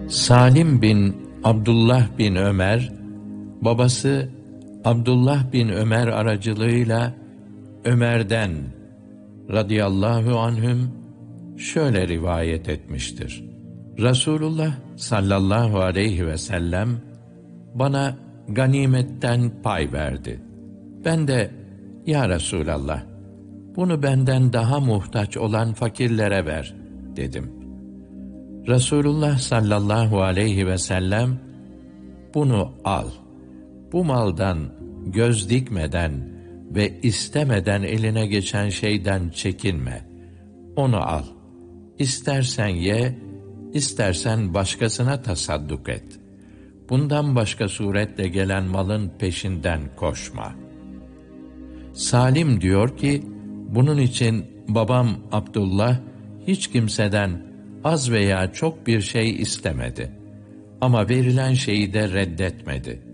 Salim bin Abdullah bin Ömer, babası Abdullah bin Ömer aracılığıyla Ömer'den radıyallahu anhüm şöyle rivayet etmiştir. Resulullah sallallahu aleyhi ve sellem bana ganimetten pay verdi. Ben de ya Resulallah, bunu benden daha muhtaç olan fakirlere ver dedim. Resulullah sallallahu aleyhi ve sellem bunu al. Bu maldan göz dikmeden ve istemeden eline geçen şeyden çekinme. Onu al. İstersen ye, istersen başkasına tasadduk et. Bundan başka suretle gelen malın peşinden koşma. Salim diyor ki, bunun için babam Abdullah hiç kimseden az veya çok bir şey istemedi. Ama verilen şeyi de reddetmedi.